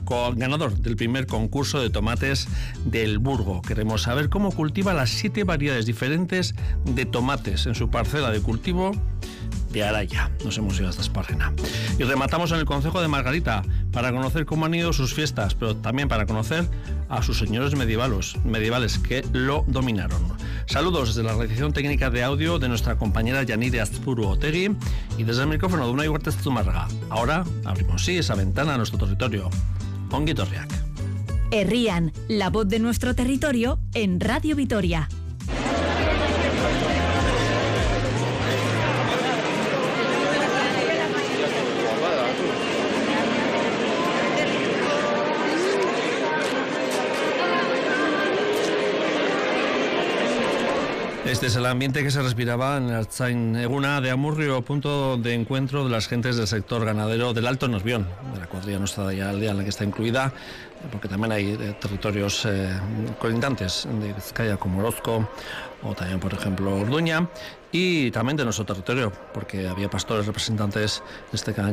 ganador del primer concurso de tomates del Burgo. Queremos saber cómo cultiva las 7 variedades diferentes de tomates en su parcela de cultivo de Araya. Nos hemos ido hasta Esparrena. Y rematamos en el concejo de Margarita para conocer cómo han ido sus fiestas, pero también para conocer a sus señores medievales que lo dominaron. Saludos desde la realización técnica de audio de nuestra compañera Yanire Azpuru Otegi y desde el micrófono de Unai Huertas Zumárraga. Ahora abrimos esa ventana a nuestro territorio. Ongi etorriak. Herrian, la voz de nuestro territorio en Radio Vitoria. Este es el ambiente que se respiraba en el Artzain Eguna de Amurrio, punto de encuentro de las gentes del sector ganadero del Alto Nervión, de la cuadrilla nuestra de Aldea, en la que está incluida, porque también hay territorios colindantes de Vizcaya como Orozco o también, por ejemplo, Orduña, y también de nuestro territorio, porque había pastores representantes de este